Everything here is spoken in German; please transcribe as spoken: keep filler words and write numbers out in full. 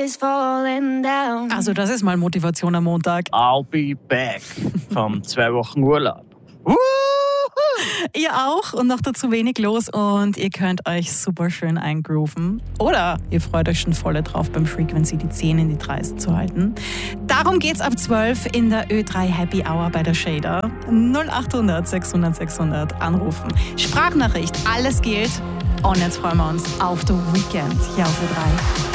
is falling down. Also das ist mal Motivation am Montag. I'll be back vom zwei Wochen Urlaub. Woo! Ihr auch und noch dazu wenig los und ihr könnt euch super schön eingrooven. Oder ihr freut euch schon voll drauf beim Frequency die zehn in die dreißig zu halten. Darum geht's ab zwölf in der Ö drei Happy Hour bei der Shader. null acht hundert sechshundert sechshundert anrufen. Sprachnachricht, alles gilt. Und jetzt freuen wir uns auf das Weekend hier auf Ö drei.